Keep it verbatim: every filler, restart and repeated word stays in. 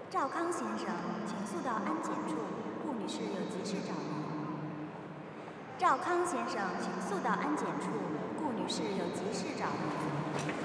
赵康先生，请速到安检处，顾女士有急事找您。赵康先生，请速到安检处，顾女士有急事找您。